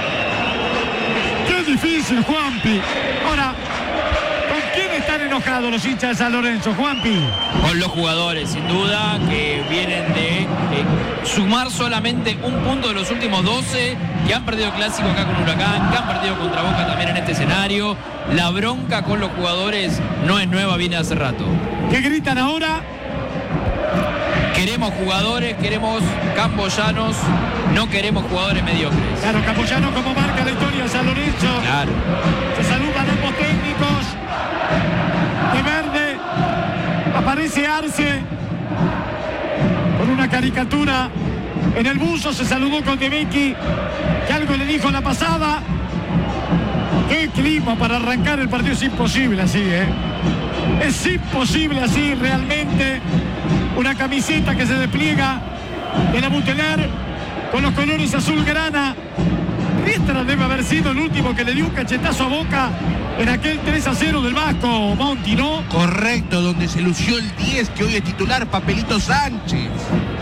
Qué difícil, Juanpi. Ahora, ¿con quién están enojados los hinchas de San Lorenzo, Juanpi? Con los jugadores, sin duda, que vienen de eh, sumar solamente un punto de los últimos doce, que han perdido clásico acá con Huracán, que han perdido contra Boca también en este escenario. La bronca con los jugadores no es nueva, viene hace rato. ¿Qué gritan ahora? Queremos jugadores, queremos camboyanos, no queremos jugadores mediocres. Claro, Camboyano como marca la historia de San Lorenzo. Claro. Se saludan ambos técnicos. De verde aparece Arce con una caricatura en el buzo. Se saludó con De Becchi, que algo le dijo la pasada. Qué clima para arrancar el partido. Es imposible así, ¿eh? Es imposible así realmente. Una camiseta que se despliega de la Buteler con los colores azul grana. Riestra debe haber sido el último que le dio un cachetazo a Boca en aquel tres a cero del Vasco, Monti, ¿no? Correcto, donde se lució el diez, que hoy es titular, Papelito Sánchez.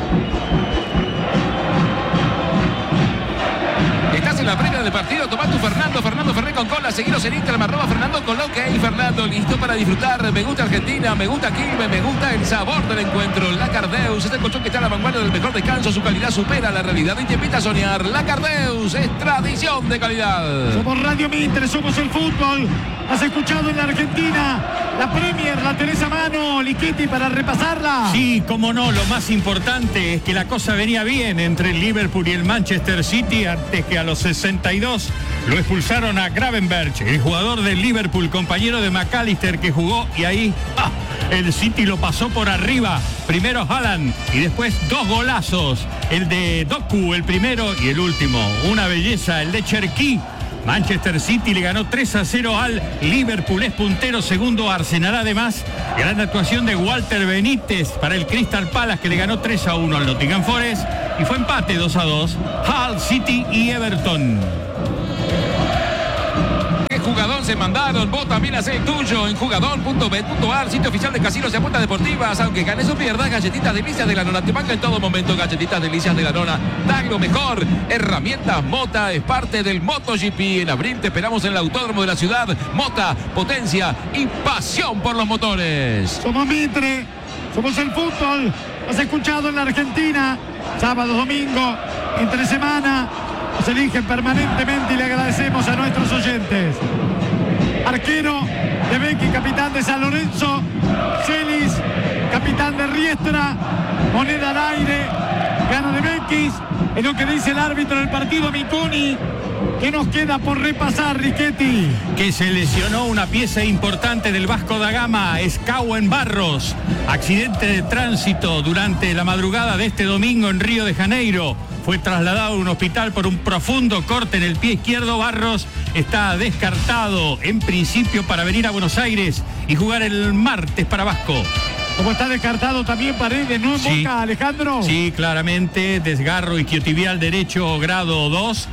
Estás en la previa del partido, tomá tu Fernando, Fernando Ferré con cola, seguiros en Instagram, arroba Fernando con lo que hay. Fernando, listo para disfrutar. Me gusta Argentina, me gusta Quilmes, me gusta el sabor del encuentro. La Cardeus es el colchón que está a la vanguardia del mejor descanso. Su calidad supera la realidad y te invita a soñar. La Cardeus es tradición de calidad. Somos Radio Mitre, somos el fútbol. Has escuchado en la Argentina la Premier, la tenés a mano, Lichetti, para repasarla. Sí, cómo no, lo más importante es que la cosa venía bien entre el Liverpool y el Manchester City, antes que a los sesenta y dos lo expulsaron a Gravenberch, el jugador del Liverpool, compañero de McAllister, que jugó, y ahí ¡ah!, el City lo pasó por arriba. Primero Haaland y después dos golazos, el de Doku, el primero, y el último, una belleza, el de Cherki. Manchester City le ganó tres a cero al Liverpool, es puntero, segundo Arsenal. Además, gran actuación de Walter Benítez para el Crystal Palace, que le ganó tres a uno al Nottingham Forest, y fue empate dos a dos, Hull City y Everton. qué jugadón se mandaron. Vos también hacés el tuyo en jugadón punto bet punto ar, sitio oficial de casinos y apuestas deportivas. Aunque ganes o pierdas, galletitas delicias de la nona te banca en todo momento. Galletitas delicias de la nona dan lo mejor. Herramientas Mota es parte del MotoGP. En abril te esperamos en el autódromo de la ciudad. Mota, potencia y pasión por los motores. Somos Mitre, somos el fútbol. Has escuchado en la Argentina, sábado, domingo, entre semana. Nos eligen permanentemente y le agradecemos a nuestros oyentes. Arquero de Becky, capitán de San Lorenzo. Celis, capitán de Riestra. Moneda al aire. Gana de Becky. Es lo que dice el árbitro del partido, Miconi. ¿Qué nos queda por repasar, Riquetti? Que se lesionó una pieza importante del Vasco da Gama, Escauen Barros. Accidente de tránsito durante la madrugada de este domingo en Río de Janeiro. Fue trasladado a un hospital por un profundo corte en el pie izquierdo. Barros está descartado en principio para venir a Buenos Aires y jugar el martes para Vasco. Como está descartado también Paredes, ¿no? En Sí. Boca, Alejandro. Sí, claramente, desgarro isquiotibial derecho grado dos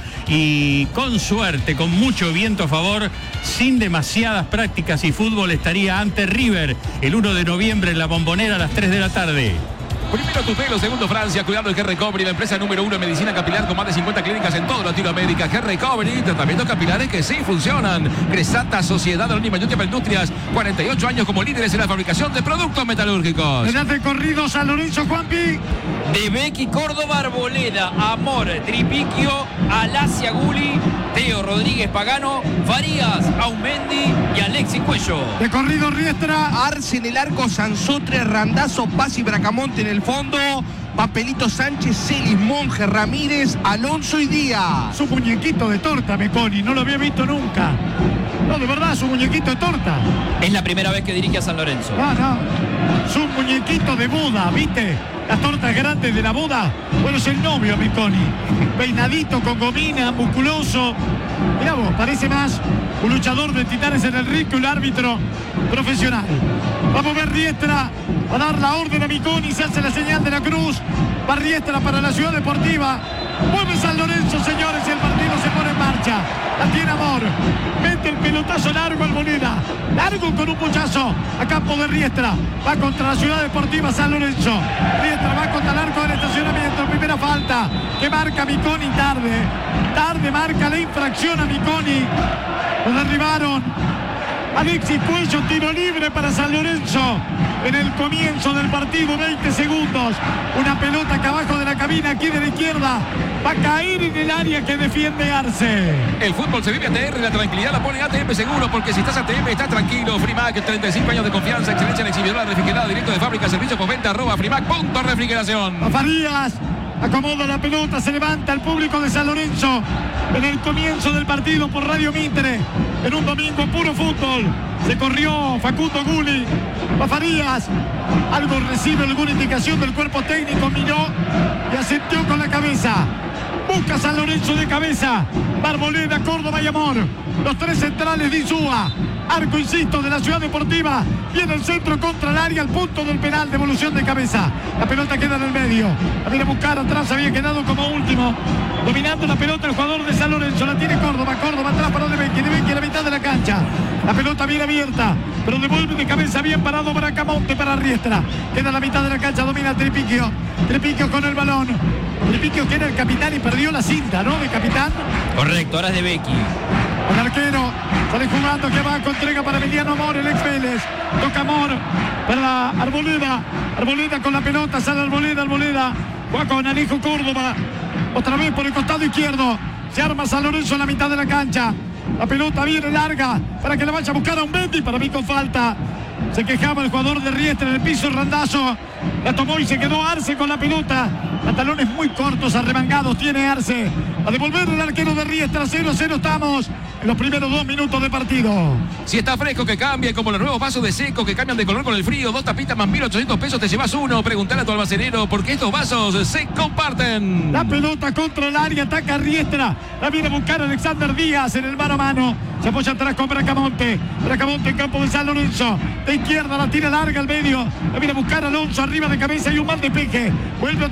y con suerte, con mucho viento a favor, sin demasiadas prácticas y fútbol, estaría ante River el uno de noviembre en la Bombonera a las tres de la tarde. Primero tu pelo, segundo Francia, cuidando el Hair Recovery, la empresa número uno en medicina capilar con más de cincuenta clínicas en toda Latinoamérica. Hair Recovery, tratamientos capilares que sí funcionan. Cresata, Sociedad Anónima Yutepa Industrias, cuarenta y ocho años como líderes en la fabricación de productos metalúrgicos. En el corrido San Lorenzo, Juanpi. De Becky, Córdoba, Arboleda, Amor, Tripiquio, Alacia Guli, Teo Rodríguez Pagano, Farías, Aumendi y Alexis Cuello. De corrido Riestra. Arce en el arco, Sansotre, Randazo, Paz y Bracamonte en el fondo. Papelito Sánchez, Celis, Monge, Ramírez, Alonso y Díaz. Su muñequito de torta, Meconi. No lo había visto nunca. No, de verdad, su muñequito de torta. Es la primera vez que dirige a San Lorenzo. No, no. Su muñequito de boda, ¿viste? Las tortas grandes de la boda. Bueno, es el novio, Meconi. Peinadito, con gomina, musculoso. Mirá vos, parece más un luchador de titanes en el ring que un árbitro profesional. Vamos a ver Riestra a dar la orden a Miconi. Se hace la señal de la cruz. Va Riestra para la Ciudad Deportiva. Mueve San Lorenzo, señores, y el partido se pone en marcha. La tiene Amor. Mete el pelotazo largo al Moneda. Largo con un puchazo a campo de Riestra. Va contra la Ciudad Deportiva San Lorenzo. Riestra va contra el arco del estacionamiento. Primera falta que marca Miconi tarde. Tarde marca la infracción a Miconi. Lo derribaron. Alexis Cuello, tiro libre para San Lorenzo. En el comienzo del partido, veinte segundos. Una pelota acá abajo de la cabina, aquí de la izquierda. Va a caer en el área que defiende Arce. El fútbol se vive A T R, la tranquilidad la pone A T M Seguro, porque si estás A T M estás tranquilo. Frimac, treinta y cinco años de confianza, excelencia en exhibidora refrigerada, directo de fábrica, servicio postventa, arroba frimac punto refrigeración. A Farías, acomoda la pelota, se levanta el público de San Lorenzo. En el comienzo del partido por Radio Mitre, en un domingo puro fútbol. Se corrió Facundo Guli. Va Farías, algo recibe alguna indicación del cuerpo técnico, miró y asintió con la cabeza. Busca San Lorenzo de cabeza. Arboleda, Córdoba y Amor. Los tres centrales de Insúa. Arco, insisto, de la Ciudad Deportiva. Viene el centro contra el área, al punto del penal, devolución de cabeza. La pelota queda en el medio. La viene a buscar atrás, había quedado como último. Dominando la pelota el jugador de San Lorenzo. La tiene Córdoba. Córdoba atrás para De Becky. De Becky a la mitad de la cancha. La pelota bien abierta, pero devuelve de cabeza, bien parado Bracamonte para Riestra. Queda en la mitad de la cancha, domina Tripiquio. Tripiquio con el balón. Tripiquio que era el capitán y perdió la cinta, ¿no? De capitán. Correcto, ahora es de Becky. El arquero sale jugando, que va con entrega para Emiliano Amor, el ex Vélez. Toca Amor para Arboleda. Arboleda con la pelota, sale Arboleda, Arboleda. Juega con Alejo Córdoba. Otra vez por el costado izquierdo. Se arma San Lorenzo en la mitad de la cancha. La pelota viene larga para que la vaya a buscar a un Betty. Para mí con falta. Se quejaba el jugador de Riestra en el piso, Randazo. La tomó y se quedó Arce con la pelota. Pantalones muy cortos, arremangados tiene Arce. A devolver el arquero de Riestra. cero a cero estamos en los primeros dos minutos de partido. Si está fresco, que cambie, como los nuevos vasos de seco que cambian de color con el frío. Dos tapitas más mil ochocientos pesos, te llevas uno. Preguntale a tu almacenero, porque estos vasos se comparten. La pelota contra el área, ataca Riestra. La viene a buscar Alexander Díaz en el mano a mano. Se apoya atrás con Bracamonte. Bracamonte en campo de San Lorenzo. De izquierda la tira larga al medio. La viene a buscar Alonso arriba de cabeza y un mal despeje. Vuelve otra vez a la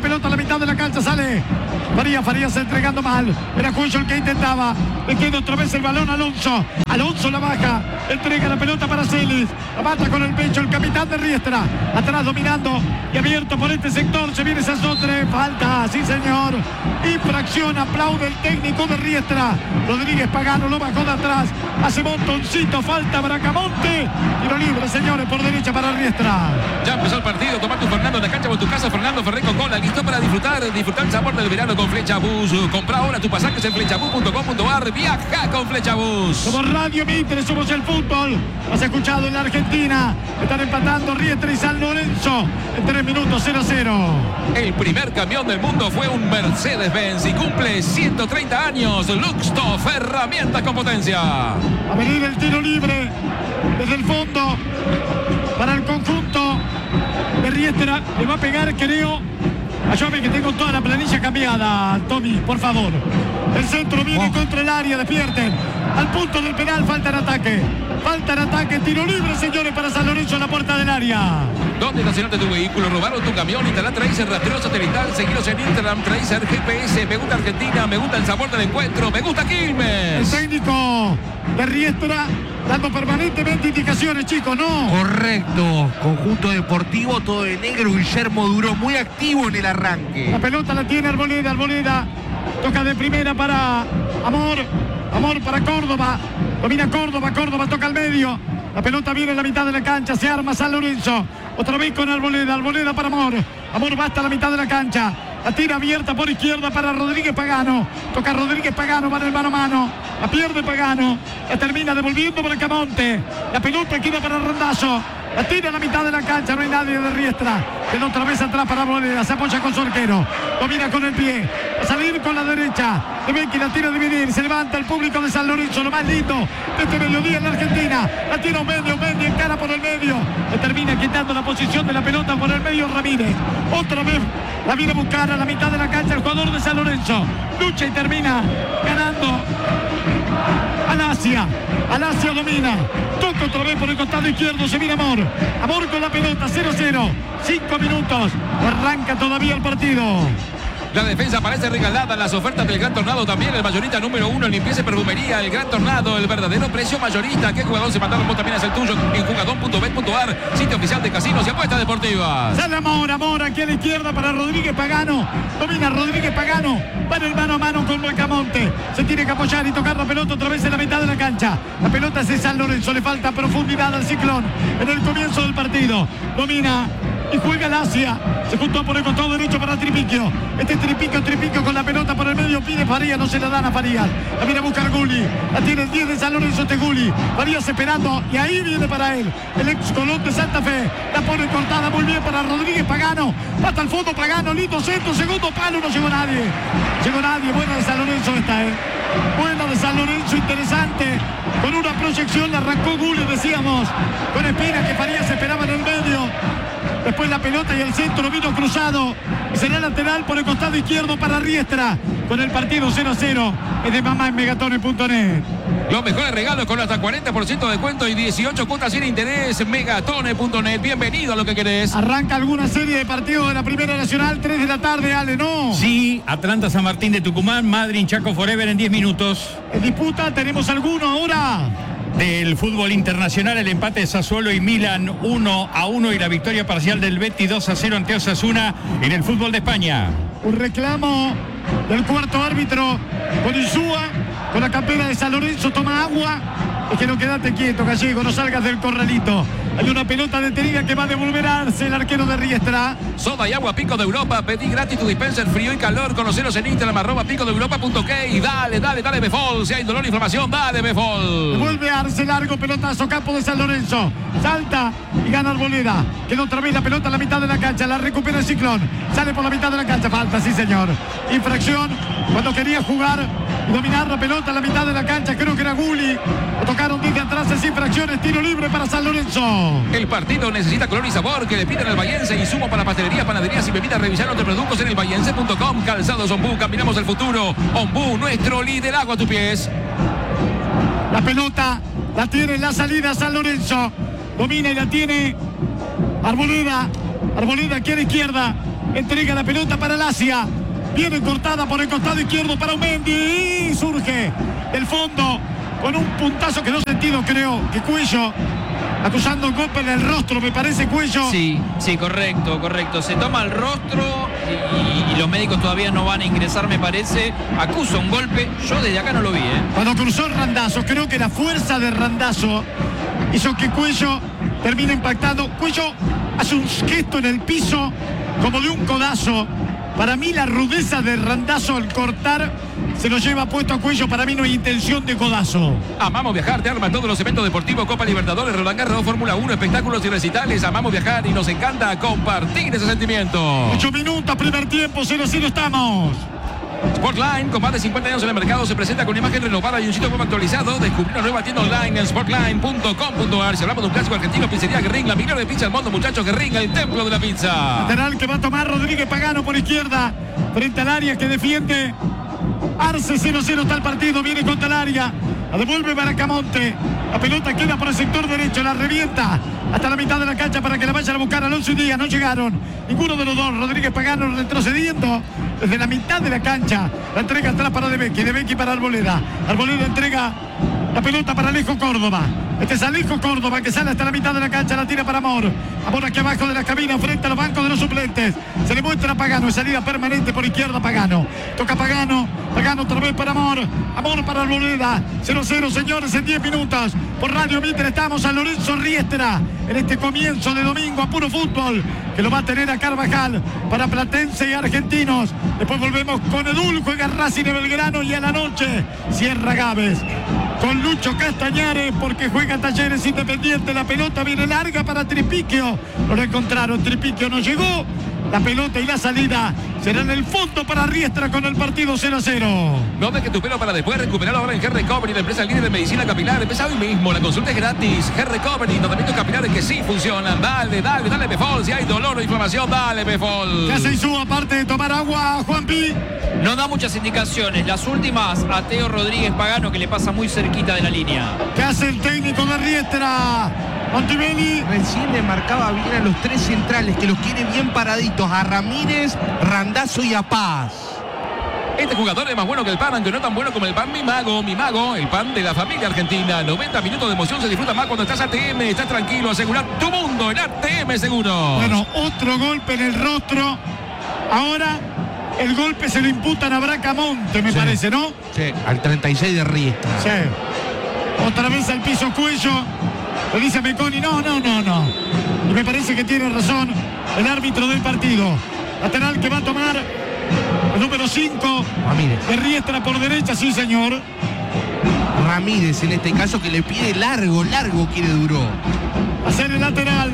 pelota a la mitad de la cancha, sale Farías, Farías entregando mal. Era Cuello el que intentaba. Le queda otra vez el balón a Alonso. Alonso la baja. Entrega la pelota para Celis. La mata con el pecho el capitán de Riestra. Atrás dominando y abierto por este sector. Se viene Sasotre. Falta, sí señor. Infracción. Aplaude el técnico de Riestra. Rodríguez Pagano lo bajó de atrás. Hace montoncito. Falta Bracamonte. Tiro libre, señores, por derecha para Riestra. Ya empezó el partido. Toma tu Fernando en la cancha con tu casa. Fernando Ferré con cola. Listo para disfrutar. Disfrutar el sabor del verano con Flechabús. Compra ahora tu pasaje en flechabús punto com punto ar. Viaja con Flechabús. Somos Radio Mitre, somos el fútbol. Has escuchado en la Argentina. Están empatando Riestra y San Lorenzo. En tres minutos, cero a cero. El primer camión del mundo fue un Mercedes-Benz y cumple ciento treinta años. Luxtoff, herramientas con potencia. A venir el tiro libre desde el fondo para el conjunto de Riestra. Le va a pegar, creo. Ayúdame que tengo toda la planilla cambiada, Tommy, por favor. El centro viene oh. contra el área, despierten. Al punto del penal, falta en ataque. Falta en ataque, tiro libre, señores, para San Lorenzo a la puerta del área. ¿Dónde estacionaste tu vehículo? ¿Robaron tu camión? Instala Tracer, rastreo satelital. Seguiros en Instagram, Tracer, G P S. Me gusta Argentina, me gusta el sabor del encuentro, me gusta Quilmes. El técnico de Riestra dando permanentemente indicaciones, chicos, ¿no? Correcto. Conjunto deportivo, todo de negro. Guillermo Duró, muy activo en el arranque. La pelota la tiene Arboleda, Arboleda. Toca de primera para Amor. Amor para Córdoba. Domina Córdoba, Córdoba toca al medio. La pelota viene en la mitad de la cancha. Se arma San Lorenzo. Otra vez con Arboleda. Arboleda para Amor. Amor va hasta la mitad de la cancha. La tira abierta por izquierda para Rodríguez Pagano. Toca Rodríguez Pagano para el mano a mano. La pierde Pagano. La termina devolviendo para Camonte. La pelota queda para Randazzo. La tira a la mitad de la cancha. No hay nadie de Riestra. Queda otra vez atrás para Arboleda. Se apoya con su arquero. Domina con el pie. A salir con la derecha. Levenkì la tira a dividir. Se levanta el público de San Lorenzo. Lo más lindo de este mediodía en la Argentina. La tira un medio. Medio encara por el medio. Le termina quitando la posición de la pelota por el medio Ramírez. Otra vez la viene a buscar a la mitad de la cancha el jugador de San Lorenzo. Lucha y termina ganando. Alasia. Alasia domina. Toca otra vez por el costado izquierdo. Se viene Amor. Amor con la pelota. cero cero. Cinco minutos. Arranca todavía el partido. La defensa parece regalada. Las ofertas del Gran Tornado también. El mayorista número uno en limpieza y perfumería. El Gran Tornado, el verdadero precio mayorista. ¿Qué jugador se mandaron? Vos también es el tuyo en jugador punto bet punto ar, sitio oficial de casinos y apuestas deportivas. Sale Amor, Amor aquí a la izquierda para Rodríguez Pagano. Domina Rodríguez Pagano. Va en el mano a mano con Bracamonte. Se tiene que apoyar y tocar la pelota otra vez en la mitad de la cancha. La pelota es de San Lorenzo. Le falta profundidad al Ciclón en el comienzo del partido. Domina y juega el Asia. Se juntó por el costado derecho para Tripiquio. Este Tripiquio, Tripiquio con la pelota por el medio. Pide Farías, no se la dan a Farías. La viene a buscar Gulli. La tiene el diez de San Lorenzo de Gulli. Farías esperando y ahí viene para él el ex Colón de Santa Fe. La pone cortada muy bien para Rodríguez Pagano. Va hasta el fondo Pagano. Lindo centro, segundo palo. No llegó nadie. Llegó nadie. Buena de San Lorenzo esta, ¿eh? Buena de San Lorenzo, interesante. Con una proyección le arrancó Gulli, decíamos. Con Espina que Farías esperaba en el medio. Después la pelota y el centro vino cruzado. Y será lateral por el costado izquierdo para Riestra. Con el partido cero a cero. Es de mamá en megatone punto net. Los mejores regalos con hasta cuarenta por ciento de descuento y dieciocho cuotas sin interés. megatone punto net. Bienvenido a lo que querés. Arranca alguna serie de partidos de la Primera Nacional. tres de la tarde, Ale, ¿no? Sí, Atlanta San Martín de Tucumán. Madrid Chaco Forever en diez minutos. En disputa tenemos alguno ahora. Del fútbol internacional, el empate de Sassuolo y Milan uno a uno y la victoria parcial del Betis dos a cero ante Osasuna en el fútbol de España. Un reclamo del cuarto árbitro con Insúa, con la campera de San Lorenzo, toma agua. Es que no quedate quieto, Gallego, no salgas del corralito. Hay una pelota detenida que va a devolverse el arquero de Riestra. Soda y agua Pico de Europa. Pedí gratis tu dispenser frío y calor. Conoceros en Instagram, arroba pico de europa punto ok. Dale, dale, dale, Befol. Si hay dolor e inflamación, dale, Befol. Vuelve a darse largo, pelotazo, campo de San Lorenzo. Salta y gana Arboleda. Queda otra vez la pelota a la mitad de la cancha. La recupera el Ciclón. Sale por la mitad de la cancha. Falta, sí, señor. Infracción cuando quería jugar y dominar la pelota a la mitad de la cancha. Creo que era Gulli. Lo tocaron desde atrás, es infracción. Tiro libre para San Lorenzo. El partido necesita color y sabor que le piden al Bahiense. Insumo para pastelería, panaderías y bebidas. Revisar otros productos en el bahiense punto com. Calzados Ombú, caminamos el futuro. Ombú, nuestro liderazgo a tus pies. La pelota la tiene en la salida San Lorenzo. Domina y la tiene Arboleda. Arboleda aquí a la izquierda. entrega la pelota para Lacia. Viene cortada por el costado izquierdo para Umendi. Y surge del fondo con un puntazo que no sentido, creo, que Cuello, acusando un golpe en el rostro, me parece, Cuello. Sí, sí, correcto, correcto. Se toma el rostro y, y los médicos todavía no van a ingresar, me parece. Acusa un golpe, yo desde acá no lo vi, ¿eh? Cuando cruzó el Randazzo, creo que la fuerza de Randazzo hizo que Cuello termine impactando. Cuello hace un gesto en el piso como de un codazo. Para mí la rudeza de Randazzo al cortar se lo lleva puesto a Cuello. Para mí no hay intención de codazo. Amamos viajar, te arman todos los eventos deportivos, Copa Libertadores, Roland Garros, Fórmula uno, espectáculos y recitales. Amamos viajar y nos encanta compartir ese sentimiento. Ocho minutos, primer tiempo, cero cero estamos. Sportline, con más de cincuenta años en el mercado, se presenta con una imagen renovada y un sitio web actualizado. Descubrí una nueva tienda online en sportline punto com punto a r. Si hablamos de un clásico argentino, pizzería Guerrín, la mejor de pizza del mundo, muchachos, Guerrín, el templo de la pizza. Lateral que va a tomar Rodríguez Pagano por izquierda, frente al área que defiende Arce. Cero cero está el partido, viene contra el área, la devuelve Bracamonte, la pelota queda por el sector derecho, la revienta hasta la mitad de la cancha para que la vayan a buscar Alonso y Díaz. No llegaron ninguno de los dos. Rodríguez Pagano retrocediendo desde la mitad de la cancha, la entrega atrás para De Becchi, De Becchi para Arboleda, Arboleda entrega la pelota para Alejo Córdoba. Este es Alejo Córdoba que sale hasta la mitad de la cancha, la tira para Amor. Amor aquí abajo de la cabina, frente a los bancos de los suplentes. Se le muestra a Pagano, salida permanente por izquierda Pagano. Toca Pagano, Pagano otra vez para Amor. Amor para Arboleda. cero cero, señores, en diez minutos. Por Radio Mitre estamos a Lorenzo Riestra en este comienzo de domingo a puro fútbol, que lo va a tener a Carvajal para Platense y Argentinos. Después volvemos con Edul, juega Racing de Belgrano y a la noche cierra Gávez con Lucho Castañares porque juega Talleres Independiente. La pelota viene larga para Tripiquio, no lo encontraron, Tripiquio no llegó. La pelota y la salida será en el fondo para Riestra con el partido cero a cero. No dejes tu pelo para después, recuperarlo ahora en Hair Recovery, la empresa líder de medicina capilar. Empieza hoy mismo, la consulta es gratis. Hair Recovery, tratamientos capilares que sí funcionan. Dale, dale, dale Befol. Si hay dolor o inflamación, dale Befol. ¿Qué hace Insúa aparte de tomar agua, Juanpi? No da muchas indicaciones. Las últimas a Teo Rodríguez Pagano, que le pasa muy cerquita de la línea. ¿Qué hace el técnico de Riestra? Montebelli. Recién le marcaba bien a los tres centrales, que los quiere bien paraditos, a Ramírez, Randazzo y a Paz. Este jugador es más bueno que el pan, aunque no tan bueno como el pan Mi Mago. Mi Mago, el pan de la familia argentina. noventa minutos de emoción se disfruta más cuando estás A T M. Estás tranquilo, asegurar tu mundo en A T M Seguro. Bueno, otro golpe en el rostro. Ahora el golpe se lo imputan a Bracamonte, me Sí. parece, ¿no? Sí, al treinta y seis de Riestra. Sí. Otra vez al piso Cuello. Le dice a Meconi, no, no, no, no. Y me parece que tiene razón el árbitro del partido. Lateral que va a tomar el número cinco. Ramírez. De Riestra por derecha, sí, señor. Ramírez en este caso, que le pide largo, largo quiere Duró. Hacer el lateral.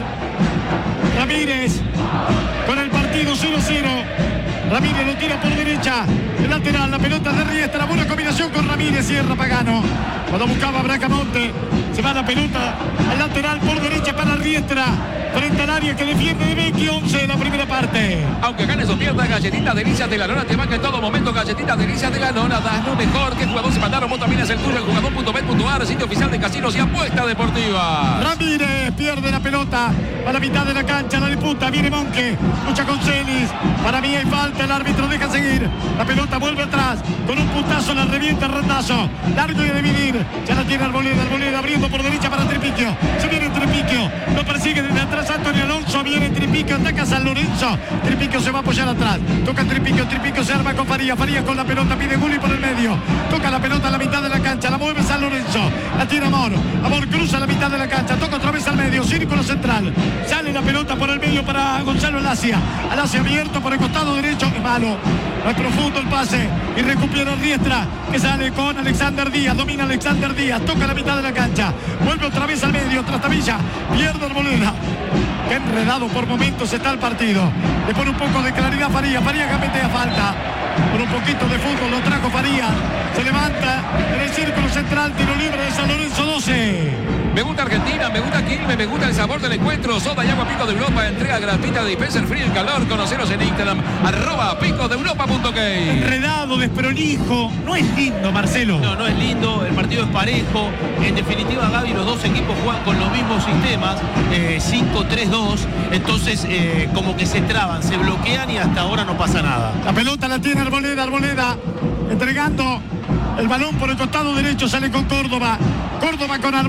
Ramírez con el partido cero cero. Ramírez lo tira por derecha. El lateral, la pelota de Riestra. Buena combinación con Ramírez. Cierra Pagano. Cuando buscaba Bracamonte, se va la pelota al lateral por derecha para Riestra. Frente al área que defiende De Becchi, once de la primera parte. Aunque ganes o pierdas, galletitas delicias de la nona te banca en todo momento. Galletitas delicias de la nona, das lo mejor. Que jugador se mandaron, vos también es el tuyo. El jugador punto bet punto a r, sitio oficial de casinos y apuesta deportiva. Ramírez pierde la pelota a la mitad de la cancha, la disputa, viene Monque, lucha con Celis. Para mí hay falta, el árbitro deja seguir. La pelota vuelve atrás, con un putazo la revienta Randazzo. Largo y a dividir, ya la tiene Arboleda, Arboleda abriendo por derecha para Tripiquio. Se viene Tripiquio, lo persigue desde atrás Antonio Alonso, viene Tripiquio, ataca San Lorenzo. Tripiquio se va a apoyar atrás, toca Tripiquio, Tripiquio se arma con Farías, Farías con la pelota, pide Gulli por el medio. Toca la pelota a la mitad de la cancha, la mueve San Lorenzo, la tiene Amor. Amor cruza la mitad de la cancha, toca otra vez al medio, círculo central. Sale la pelota por el medio para Gonzalo Alacia. Alacia abierto por el costado derecho, es malo. No es profundo el pase y recupera Riestra, que sale con Alexander Díaz, domina Alexander Díaz, toca la mitad de la cancha, vuelve otra vez al medio, Trastavilla, pierde Arboleda. Qué enredado por momentos está el partido. Le pone un poco de claridad Farías, Farías gambetea falta. Por un poquito de fútbol lo trajo Farías. Se levanta en el círculo central, tiro libre de San Lorenzo, doce. Me gusta Argentina, me gusta Quilmes, me gusta el sabor del encuentro. Soda y agua Pico de Europa, entrega gratuita de Dispenser Free el calor. Conoceros en Instagram, arroba pico de europa punto k. Enredado, desprolijo. No es lindo, Marcelo. No, no es lindo, el partido es parejo. En definitiva, Gaby, los dos equipos juegan con los mismos sistemas, eh, cinco tres dos. Entonces, eh, como que se traban, se bloquean y hasta ahora no pasa nada. La pelota la tiene Arboleda, Arboleda entregando el balón por el costado derecho, sale con Córdoba. Córdoba con Arboleda.